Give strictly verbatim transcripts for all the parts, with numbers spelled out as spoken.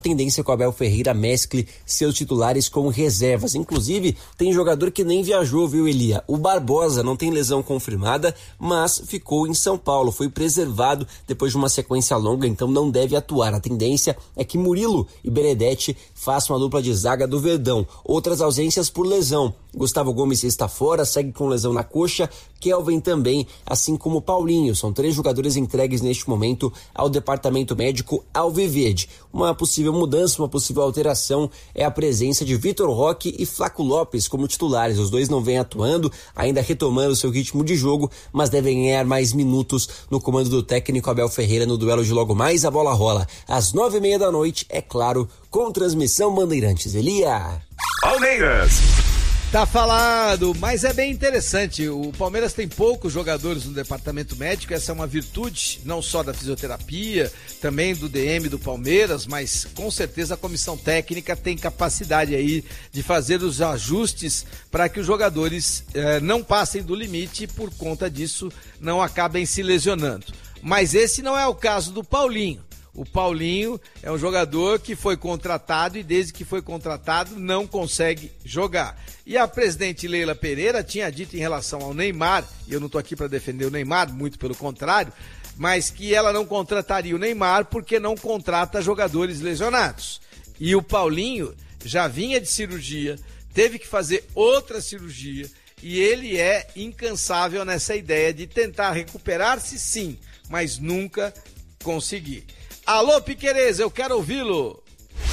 tendência que o Abel Ferreira mescle seus titulares com reservas. Inclusive, tem jogador que nem viajou, viu, Elia? O Barbosa não tem lesão confirmada, mas ficou em São Paulo, foi preservado depois de uma sequência longa, então não deve atuar. A tendência é que Murilo e Benedetti façam a dupla de zaga do Verdão. Outras ausências por lesão. Gustavo Gomes está fora, segue com lesão na coxa. Kelvin também, assim como Paulinho. São três jogadores entregues neste momento ao departamento médico Alviverde. Uma possível mudança, uma possível alteração é a presença de Vitor Roque e Flaco Lopes como titulares. Os dois não vêm atuando, ainda retomando seu ritmo de jogo, mas devem ganhar mais minutos no comando do técnico Abel Ferreira no duelo de logo mais. A bola rola às nove e meia da noite, é claro, com transmissão Bandeirantes. Elia. Palmeiras. Tá falado, mas é bem interessante. O Palmeiras tem poucos jogadores no departamento médico, essa é uma virtude, não só da fisioterapia, também do D M do Palmeiras, mas com certeza a comissão técnica tem capacidade aí de fazer os ajustes para que os jogadores eh, não passem do limite e por conta disso não acabem se lesionando. Mas esse não é o caso do Paulinho. O Paulinho é um jogador que foi contratado e desde que foi contratado não consegue jogar. E a presidente Leila Pereira tinha dito em relação ao Neymar, e eu não estou aqui para defender o Neymar, muito pelo contrário, mas que ela não contrataria o Neymar porque não contrata jogadores lesionados. E o Paulinho já vinha de cirurgia, teve que fazer outra cirurgia e ele é incansável nessa ideia de tentar recuperar-se sim, mas nunca conseguir. Alô, Piquerez, eu quero ouvi-lo.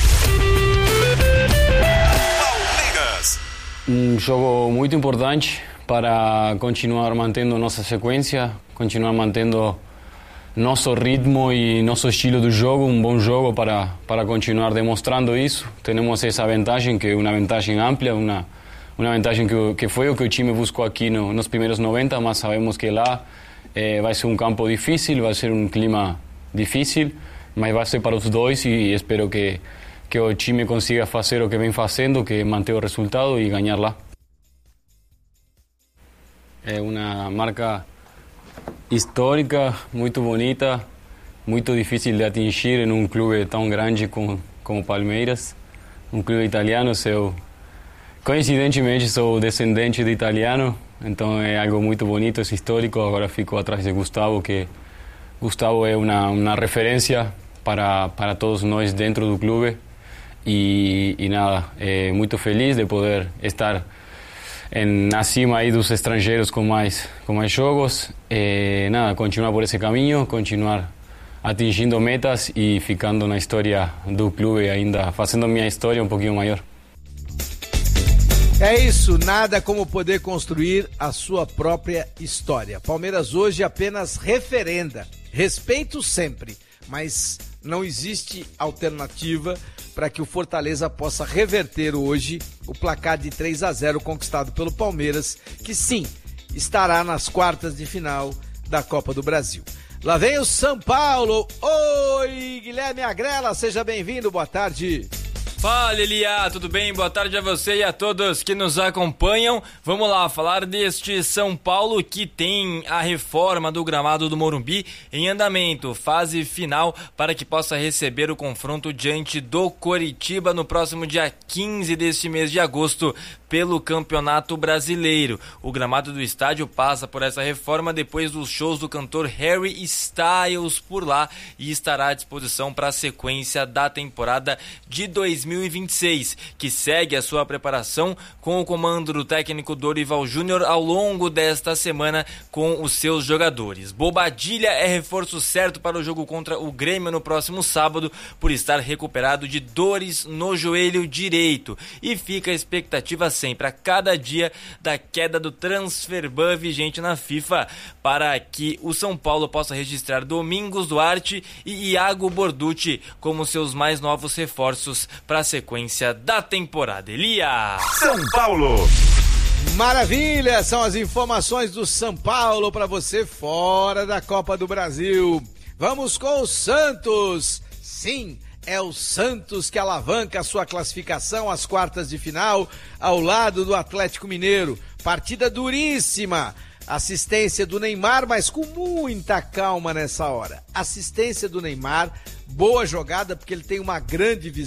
Palmeiras. Um jogo muito importante para continuar mantendo nossa sequência, continuar mantendo nosso ritmo e nosso estilo de jogo, um bom jogo para, para continuar demonstrando isso. Temos essa vantagem, que é uma vantagem ampla, uma, uma vantagem que, que foi o que o time buscou aqui no, nos primeiros noventa, mas sabemos que lá eh, vai ser um campo difícil, vai ser um clima difícil, mas vai ser para os dois e espero que, que o time consiga fazer o que vem fazendo, que é manter o resultado e ganhar lá. É uma marca histórica, muito bonita, muito difícil de atingir em um clube tão grande como, como Palmeiras, um clube italiano. Eu, coincidentemente, sou descendente de italiano, então é algo muito bonito, é histórico. Agora fico atrás de Gustavo, que Gustavo é uma, uma referência para, para todos nós dentro do clube e, e nada, é muito feliz de poder estar em, acima aí dos estrangeiros com mais, com mais jogos. É, nada, continuar por esse caminho, continuar atingindo metas e ficando na história do clube ainda, fazendo minha história um pouquinho maior. É isso, nada como poder construir a sua própria história. Palmeiras hoje apenas referenda, respeito sempre, mas não existe alternativa para que o Fortaleza possa reverter hoje o placar de três a zero conquistado pelo Palmeiras, que sim, estará nas quartas de final da Copa do Brasil. Lá vem o São Paulo. Oi, Guilherme Agrela, seja bem-vindo, boa tarde. Fala, Elia, tudo bem? Boa tarde a você e a todos que nos acompanham. Vamos lá falar deste São Paulo que tem a reforma do gramado do Morumbi em andamento, fase final para que possa receber o confronto diante do Coritiba no próximo dia quinze deste mês de agosto pelo Campeonato Brasileiro. O gramado do estádio passa por essa reforma depois dos shows do cantor Harry Styles por lá e estará à disposição para a sequência da temporada de dois mil e vinte e seis, que segue a sua preparação com o comando do técnico Dorival Júnior ao longo desta semana com os seus jogadores. Bobadilha é reforço certo para o jogo contra o Grêmio no próximo sábado por estar recuperado de dores no joelho direito e fica a expectativa sempre a cada dia da queda do Transferban vigente na FIFA para que o São Paulo possa registrar Domingos Duarte e Iago Borducci como seus mais novos reforços para a sequência da temporada. Elia! São Paulo! Maravilha! São as informações do São Paulo para você fora da Copa do Brasil. Vamos com o Santos! Sim! É o Santos que alavanca a sua classificação às quartas de final ao lado do Atlético Mineiro. Partida duríssima Assistência do Neymar, mas com muita calma nessa hora. Assistência do Neymar, boa jogada, porque ele tem uma grande visão.